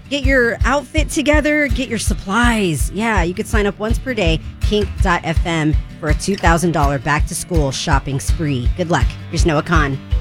get your outfit together, get your supplies. Yeah, you could sign up once per day, kink.fm, for a $2,000 back-to-school shopping spree. Good luck. Here's Noah Kahn.